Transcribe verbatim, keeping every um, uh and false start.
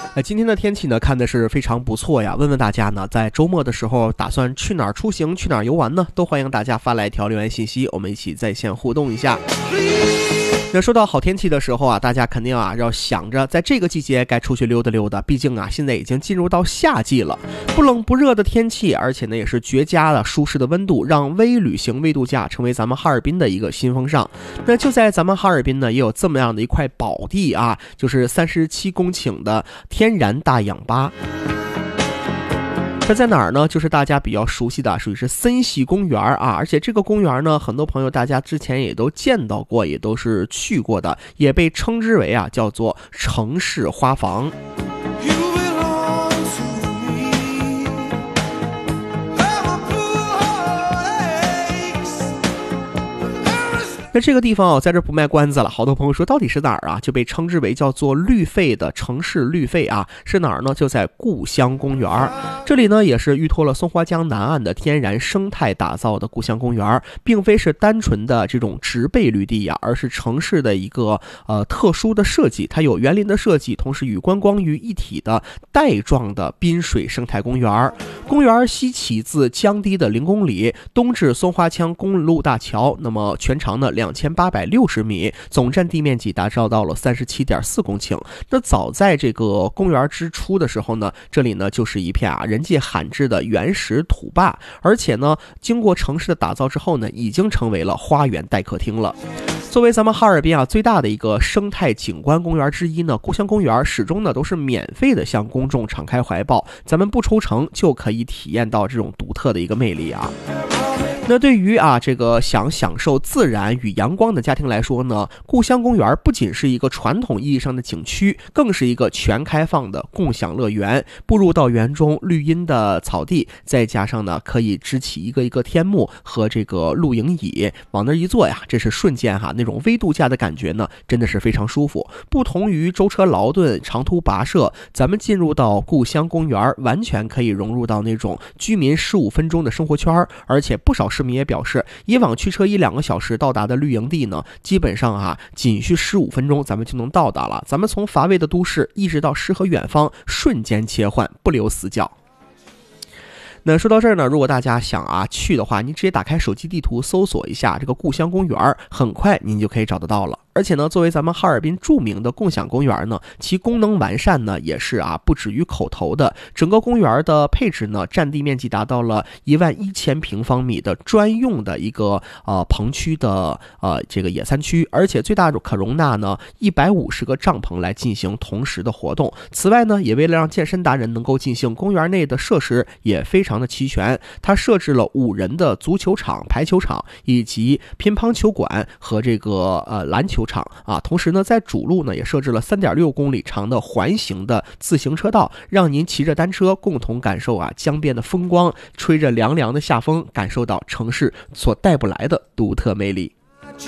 呃，今天的天气呢，看的是非常不错呀。问问大家呢，在周末的时候打算去哪儿出行，去哪儿游玩呢？都欢迎大家发来一条留言信息，我们一起在线互动一下。那说到好天气的时候啊，大家肯定啊要想着在这个季节该出去溜达溜达，毕竟啊现在已经进入到夏季了，不冷不热的天气，而且呢也是绝佳的舒适的温度，让微旅行微度假成为咱们哈尔滨的一个新风尚。那就在咱们哈尔滨呢，也有这么样的一块宝地啊，就是三十七公顷的天然大氧吧。这在哪儿呢？就是大家比较熟悉的，属于是森系公园啊。而且这个公园呢，很多朋友大家之前也都见到过，也都是去过的，也被称之为啊叫做城市花房。那这个地方哦，在这不卖关子了，好多朋友说到底是哪儿啊？就被称之为叫做绿肺的城市绿肺啊，是哪儿呢？就在故乡公园。这里呢也是依托了松花江南岸的天然生态打造的故乡公园，并非是单纯的这种植被绿地呀、啊，而是城市的一个呃特殊的设计，它有园林的设计，同时与观光于一体的带状的滨水生态公园。公园西起自江堤的零公里，东至松花江公路大桥，那么全长呢两千八百六十米，总占地面积达到了三十七点四公顷。那早在这个公园之初的时候呢，这里呢就是一片啊人迹罕至的原始土坝，而且呢经过城市的打造之后呢，已经成为了花园待客厅了。作为咱们哈尔滨啊最大的一个生态景观公园之一呢，故乡公园始终呢都是免费的向公众敞开怀抱，咱们不抽成就可以体验到这种独特的一个魅力啊。那对于啊这个想享受自然与阳光的家庭来说呢，故乡公园不仅是一个传统意义上的景区，更是一个全开放的共享乐园。步入到园中绿荫的草地，再加上呢可以支起一个一个天幕和这个露营椅，往那一坐呀，这是瞬间哈那种微度假的感觉呢，真的是非常舒服。不同于舟车劳顿长途跋涉，咱们进入到故乡公园完全可以融入到那种居民十五分钟的生活圈，而且不少市民也表示，以往驱车一两个小时到达的绿营地呢，基本上啊仅需十五分钟咱们就能到达了。咱们从乏味的都市一直到诗和远方，瞬间切换，不留死角。那说到这儿呢，如果大家想啊去的话，你直接打开手机地图搜索一下这个故乡公园，很快您就可以找得到了。而且呢，作为咱们哈尔滨著名的共享公园呢，其功能完善呢也是啊不止于口头的。整个公园的配置呢，占地面积达到了一万一千平方米的专用的一个呃棚区的呃这个野餐区，而且最大可容纳呢一百五十个帐篷来进行同时的活动。此外呢，也为了让健身达人能够进行，公园内的设施也非常的齐全。它设置了五人的足球场、排球场以及乒乓球馆和这个呃篮球场啊，同时呢，在主路呢也设置了 三点六公里长的环形的自行车道，让您骑着单车共同感受啊江边的风光，吹着凉凉的夏风，感受到城市所带不来的独特魅力。